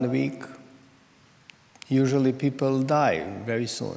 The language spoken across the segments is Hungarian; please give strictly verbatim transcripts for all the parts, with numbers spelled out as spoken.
week, usually people die very soon.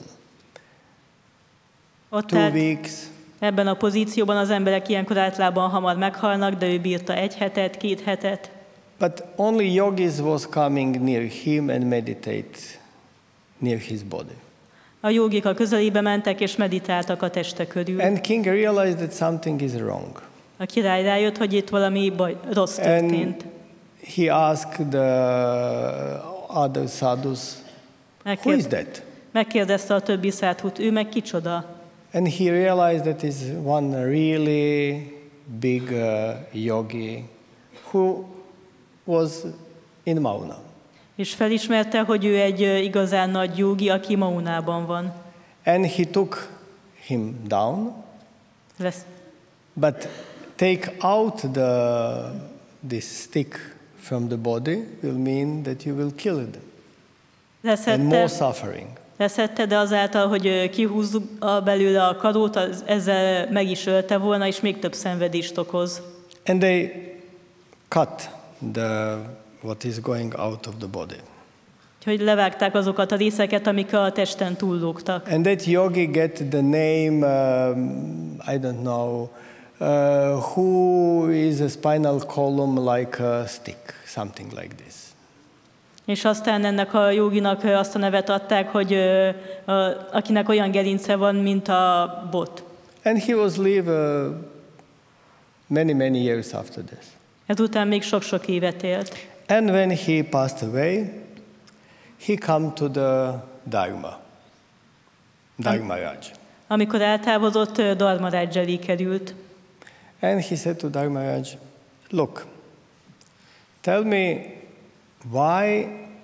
Ott Two állt, weeks, ebben a pozícióban az emberek ilyenkor általában hamar meghalnak, de ő bírta egy hetet, két hetet. but only yogis was coming near him and meditate near his body. A jogik a közelébe mentek és meditáltak a teste körül. And king realized that something is wrong. A király rájött, hogy itt valami baj, rossz történt. And he asked the other sadhus, who is Megkérd, that? megkérdezte a többi szádhut, ő meg kicsoda. And he realized that is one really big uh, yogi who was in Mauna. És felismerte, hogy ő egy ö, igazán nagy jogi, aki Maunában van. And he took him down, Lesz. but take out the this stick from the body will mean that you will kill it and more Leszette, suffering. leszette, de azáltal, hogy ö, kihúzzuk a belőle a karót, az, ezzel meg is ölte volna, és még több szenvedést okoz. And they cut the what is going out of the body. Úgyhogy levágták azokat a részeket, amik a testen túllógtak. And that yogi get the name, um, I don't know, uh, who is a spinal column like a stick, something like this. És aztán ennek a joginak ö, azt a nevet adták, hogy ö, a, akinek olyan gerince van, mint a bot. And he was live uh, many, many years after this. Ezután még sok-sok évet élt. And when he passed away, he come to the Dharma, Dharmaraj. Amikor eltávozott, ö, Dharmaraj elé került. And he said to Dharmaraj, look, tell me why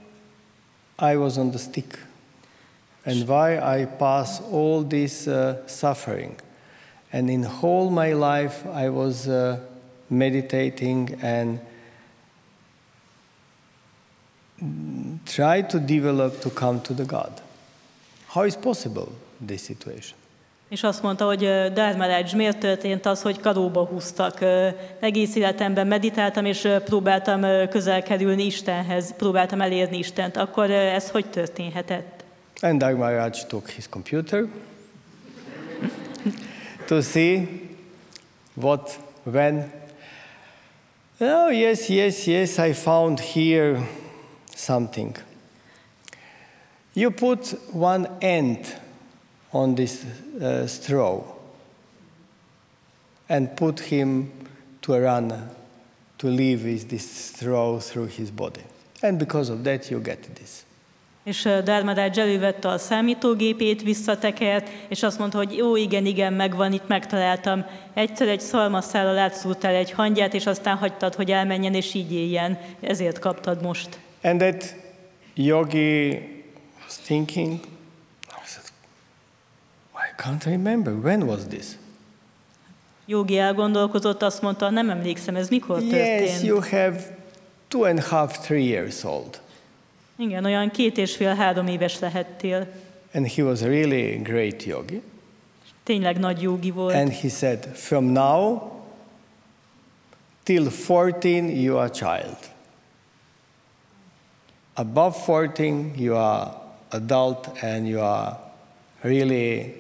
I was on the stick and why I pass all this uh, suffering. And in whole my life I was uh, meditating and try to develop to come to the God. How is possible this situation? És azt mondta, hogy ö, Dharmaraj, miért történt az, hogy karóba húztak? Ö, Egész életemben meditáltam, és ö, próbáltam ö, közel kerülni Istenhez, próbáltam elérni Istent. Akkor ö, ez hogy történhetett? And Dharmaraj took his computer to see what, when. Oh, yes, yes, yes, I found here something. You put one end on this uh, straw and put him to run, to live with this straw through his body. And because of that, you get this. És ö, Dharmaraj elővette a számítógépét, visszatekert, és azt mondta, hogy jó, igen, igen, megvan, itt megtaláltam. Egyszer egy szalmaszállal átszúrtál egy hangyát, és aztán hagytad, hogy elmenjen, és így éljen. Ezért kaptad most. And that yogi was thinking, I said, I can't remember, when was this? Jogi elgondolkozott, azt mondta, nem emlékszem, ez mikor Yes, történt. you have two and a half, three years old. Igen, olyan két és fél, három éves lehettél. And he was really a great yogi. Tényleg nagy jogi volt. And he said, from now till fourteen, you are a child. Above fourteen, you are adult and you are really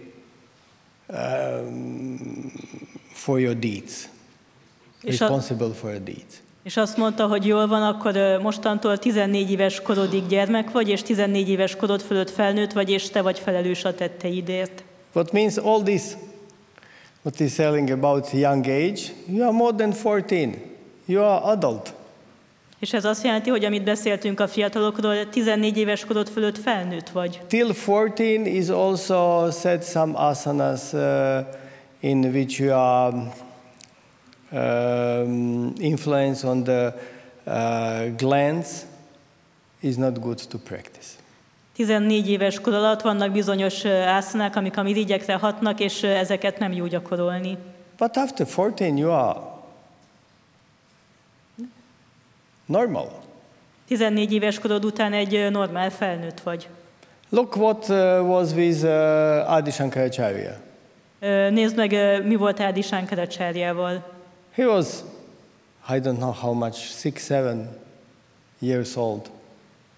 um, for your deeds, És, a, responsible for your deeds. és azt mondta, hogy jól van, akkor ö, mostantól tizennégy éves korodig gyermek vagy, és tizennégy éves korod fölött felnőtt vagy, és te vagy felelős a tetteidért. What means all this, what is telling about young age, you are more than fourteen, you are adult. És ez azt jelenti, hogy amit beszéltünk a fiatalokról, tizennégy éves korod fölött felnőtt vagy. Till fourteen is also said some asanas uh, in which you are um, influence on the uh, glands is not good to practice. tizennégy éves kor alatt vannak bizonyos ö, ászanák, amik a mirigyekre hatnak, és ö, ezeket nem jó gyakorolni. But after fourteen you are normal. tizennégy éves korod után egy ö, normál felnőtt vagy. Look what uh, was with uh, Adi Shankaracharya. Ö, Nézd meg, ö, mi volt Adi Shankaracharjával. He was, I don't know how much, six, seven years old.